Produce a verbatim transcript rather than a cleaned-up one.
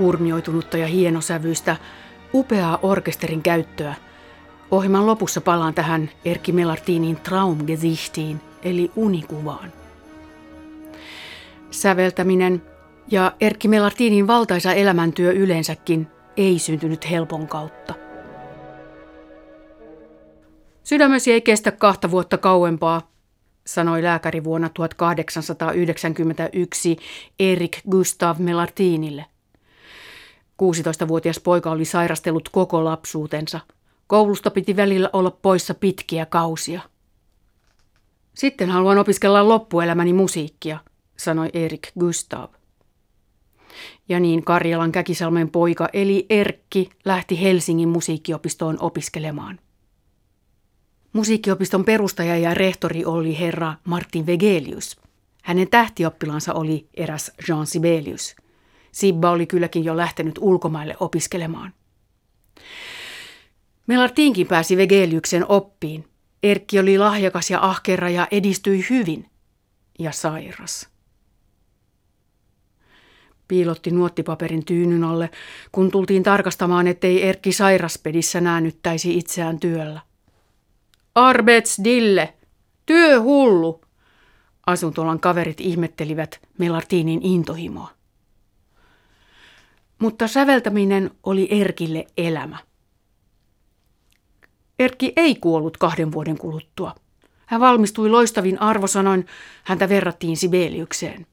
hurmioitunutta ja hienosävyistä, upeaa orkesterin käyttöä. Ohjelman lopussa palaan tähän Erkki Melartinin Traumgesichtiin, eli unikuvaan. Säveltäminen ja Erkki Melartinin valtaisa elämäntyö yleensäkin ei syntynyt helpon kautta. Sydämesi ei kestä kahta vuotta kauempaa, sanoi lääkäri vuonna tuhatkahdeksansataayhdeksänkymmentäyksi Erik Gustav Melartinille. kuusitoistavuotias poika oli sairastellut koko lapsuutensa. Koulusta piti välillä olla poissa pitkiä kausia. Sitten haluan opiskella loppuelämäni musiikkia, sanoi Erik Gustav. Ja niin Karjalan Käkisalmen poika eli Erkki lähti Helsingin musiikkiopistoon opiskelemaan. Musiikkiopiston perustaja ja rehtori oli herra Martin Wegelius. Hänen tähtioppilaansa oli eräs Jean Sibelius. Sibba oli kylläkin jo lähtenyt ulkomaille opiskelemaan. Melartinkin pääsi Wegeliuksen oppiin. Erkki oli lahjakas ja ahkera ja edistyi hyvin. Ja sairas. Piilotti nuottipaperin tyynyn alle, kun tultiin tarkastamaan, ettei Erkki sairaspedissä näännyttäisi itseään työllä. Arbetsdille! Työhullu! Asuntolan kaverit ihmettelivät Melartinin intohimoa. Mutta säveltäminen oli Erkille elämä. Erkki ei kuollut kahden vuoden kuluttua. Hän valmistui loistavin arvosanoin, häntä verrattiin Sibeliukseen.